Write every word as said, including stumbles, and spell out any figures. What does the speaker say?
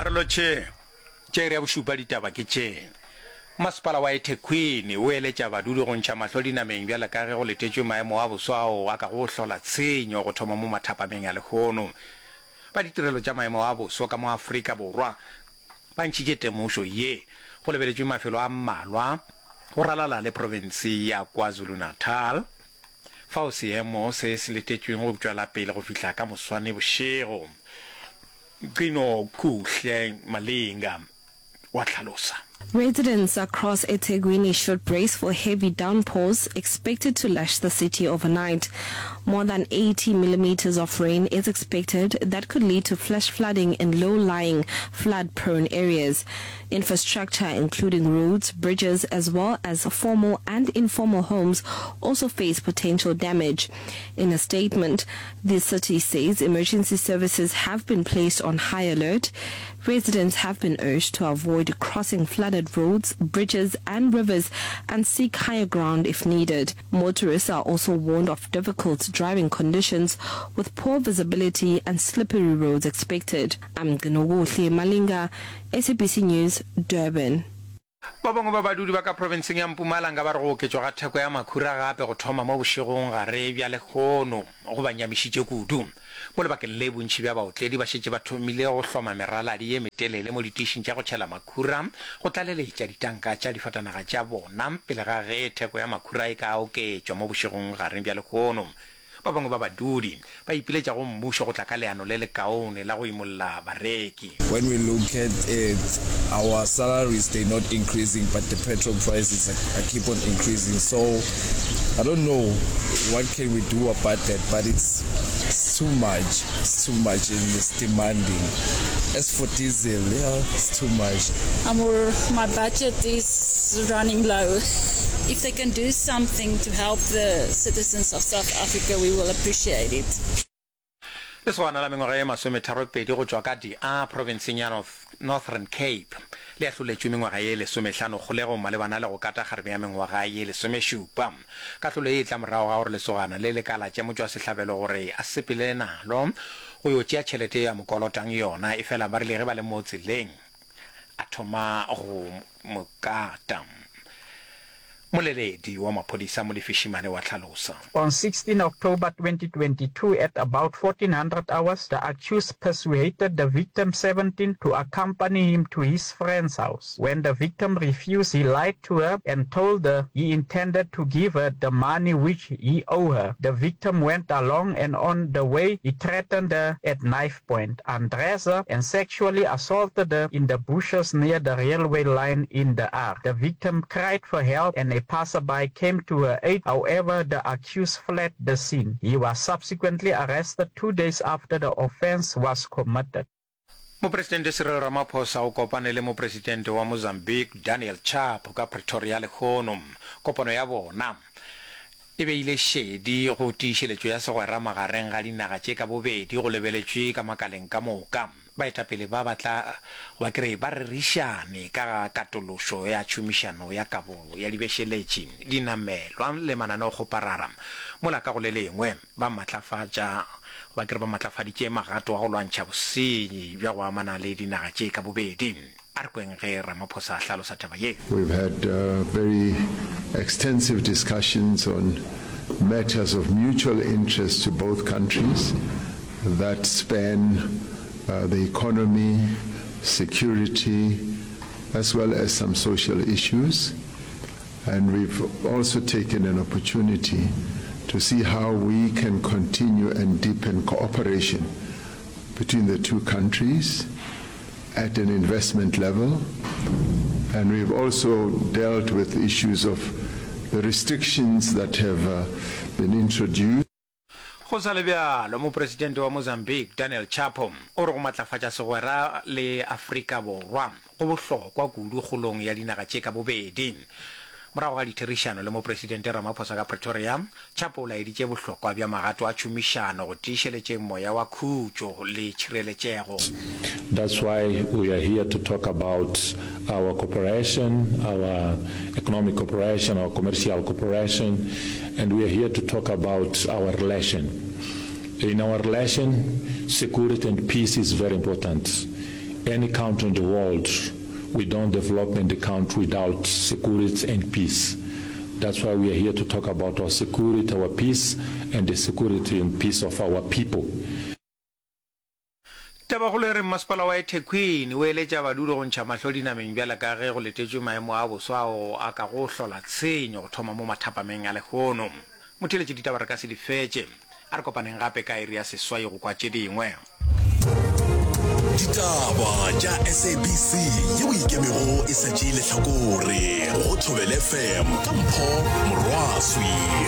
dikarolo tše tše re bošupa ditaba ke tše masepala wa eThekwini o eletša badudi go ntšha mahlo dinameng bjale ka ge go letetšwe maemo a boso ao a ka go hlola tshenyo go thoma mo mathapameng a lekgono ba ditirelo tša maemo a boso ka mo Afrika Borwa ba ntšhitše temošo ye go lebeletšwe mafelo a mmalwa go ralala le provinsi ya KwaZulu-Natal fao seemo se se letetšweng go tšwela pele go fihla ka moswane bošego Kino Kuhle Malinga wa tlhalosa. Residents across eThekwini should brace for heavy downpours expected to lash the city overnight. More than eighty millimeters of rain is expected that could lead to flash flooding in low-lying, flood-prone areas. Infrastructure, including roads, bridges, as well as formal and informal homes, also face potential damage. In a statement, the city says emergency services have been placed on high alert. Residents have been urged to avoid crossing flooded roads, bridges and rivers and seek higher ground if needed. Motorists are also warned of difficult driving conditions with poor visibility and slippery roads expected. I'm Gnogohle Malinga, S A B C News, Durban. Ba bangwe ba badudi ba ka provinceng ya Mpumalanga ba re go oketswa ga theko ya makhura gape go thoma mo bošegong ga re bja lekgono go ba nyamišitše kudu mo lebakeng le bontši bja baotledi ba šetše ba thomile go hloma meraladi ye metelele mo ditišeng tša go tšhela makhura go tlaleletša ditanka tša difatanaga tša bona pele ga ge theko ya makhura e ka oketšwa mo bošegong ga re bja lekgono ba bangwe ba badudi ba ipiletša go mmušo go tla ka leano le le kaone la go imolla bareki. When we look at it, our salaries they not increasing, but the petrol prices are, are keep on increasing. So I don't know what can we do about that, but it's, it's too much. It's too much and it's demanding. As for diesel, yeah, it's too much. Amor, my budget is running low. If they can do something to help the citizens of South Africa, we will appreciate it. Le swana la mengwaga e masometharopedi go tšwa ka di a provinceng ya Northern Cape le a hloletšwe mengwaga ye lesomehlano kgolego malebana le go kata kgarebe ya mengwaga ye lesomešupa ka tlholo e tla morago ga gore lesogana le lekala tša motšwa sehlabelo gore a sepele nalo go yo tšea tšhelete ya mokolotang yona e fela ba rile ge ba le mo tseleng a thoma go mokata. Muleledi wa maphodisa mo lefishimane wa tlhalosa. On sixteenth October twenty twenty-two at about fourteen hundred hours, the accused persuaded the victim seventeen to accompany him to his friend's house. When the victim refused, he lied to her and told her he intended to give her the money which he owed her. The victim went along and on the way he threatened her at knife point, undressed her and sexually assaulted her in the bushes near the railway line in the Ark. The victim cried for help and a passerby came to her aid. However, the accused fled the scene. He was subsequently arrested two days after the offense was committed. Mopresidente Cyril Ramaphosa o kopane le mopresidente wa Mozambique Daniel Chapo ka Pretoria lekgono kopano ya bona e beile shedi go tiišeletšo ya segwera magareng ga dinaga tše ka bobedi go lebeletšwe ka makaleng ka moka baetapele ba batla wa kry ba rerišane ka katološo ya tšhomišano ya kabo ya dibešeletši dinamelwa le mananeo go parara mola ka go le lengwe ba matlafatša ba kry ba matlafaditše magato a go lwantšha bosenyi bja go amana le dinaga tše ka bobedi. We've had uh, very extensive discussions on matters of mutual interest to both countries that span uh, the economy, security, as well as some social issues. And we've also taken an opportunity to see how we can continue and deepen cooperation between the two countries at an investment level, and we've also dealt with issues of the restrictions that have uh, been introduced. Go sa le bjalo mopresidente wa Mozambique Daniel Chapo o re go matlafatša segwera le Afrika Borwa go bohlokwa kudu kgolong ya dinaga tše ka bobedi. Morago ga ditherišano le mopresidente Ramaphosa ka Pretoria, Chapo o laeditše bohlokwa bja magato a tšhomišano go tiišeletšeng moya wa khutšo le tšhireletšego. That's why we are here to talk about our cooperation, our economic cooperation, our commercial cooperation, and we are here to talk about our relation. In our relation, security and peace is very important. any country in the world, we don't develop in the country without security and peace. That's why we are here to talk about our security, our peace, and the security and peace of our people. Tabagole re masepala wa eThekwini o eletša badudi go ntšha mahlo dinameng bjala ka ge go letetšwe maemo a boswa ao a ka go hlola tshenyo go thoma mo mathapameng a lekgono. Motheletši ditaba re ka se di fetše a re kopaneng gape ka iri ya seswai go kwa tše dingwe. Ditaba tša S A B C yeo ikemego e sa tšeile hlakore go Thobela F M ka Mpho Morwaswi.